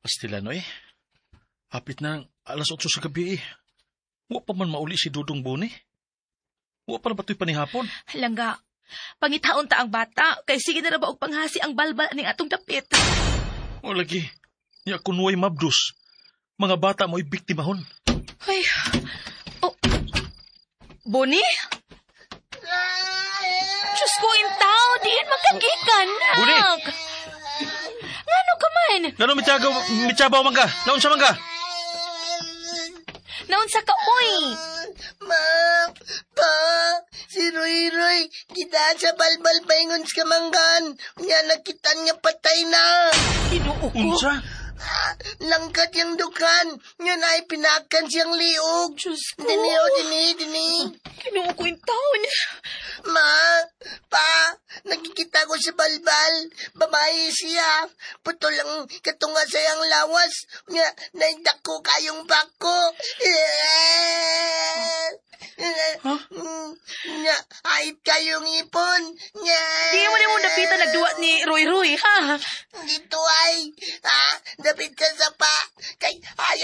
Kastilano hapit na alas 8 sa gabi Wa pa man mauli si Dudong Boni. Wa pa na bato'y panihapon. Halangga, pangitaon ta ang bata, kay sige na ba og panghasi ang balbal ning atong dapit. O lagi, niya kunway mabdus. Mga bata mo'y biktimahon. Ay, oh, Boni? Diyos ko, intaw, diin magkagikan. Boni! Ngano ka man? Ngano mitsabaw man ka? Naon sa man ka? Naon sa ka, oy? Ma, pa, si Roy, kita sa balbal paingon sa kamanggan. Nga nakita niya patay na. Tinuo ko? Unsa? Langkat yung dukan. Nga na ay pinakan siyang liog. Diyos ko. Dini. Kinuo ko yung taon. Ma, pa, nakikita ko sa balbal. Babae siya. Putol lang katunga sayang lawas. Nga, naidak ko kayong bako. Nga, ahit kayong ipon. Nga. Di mo na mong napitan nagduwa ni Roy, ha? Dito ay, dapit ka sa